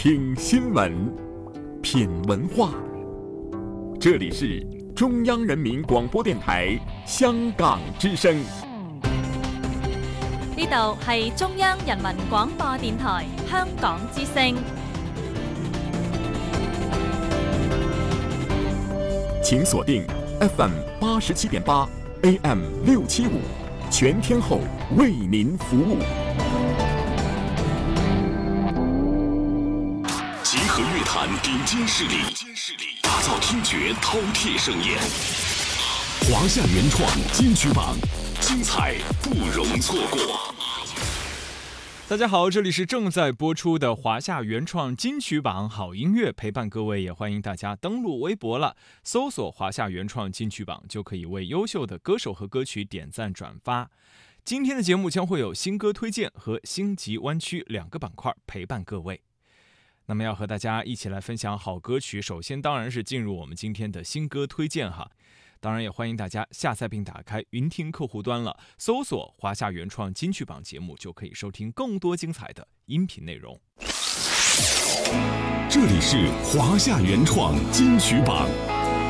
听新闻，品文化。这里是中央人民廣播電台香港之聲。 呢度係中央人民廣播電台香港之聲。 請鎖定 FM 87.8 AM 675，全天候為您服務。集合樂壇頂尖勢力，打造聽覺饕餮盛宴。華夏原創金曲榜，精彩不容錯過。 大家好，这里是正在播出的华夏原创金曲榜好音乐，陪伴各位，也欢迎大家登录微博了，搜索华夏原创金曲榜，就可以为优秀的歌手和歌曲点赞转发。今天的节目将会有新歌推荐和星级湾区两个板块陪伴各位。那么要和大家一起来分享好歌曲，首先当然是进入我们今天的新歌推荐哈。当然也欢迎大家下载并打开云听客户端了，搜索华夏原创金曲榜节目，就可以收听更多精彩的音频内容。 这里是华夏原创金曲榜。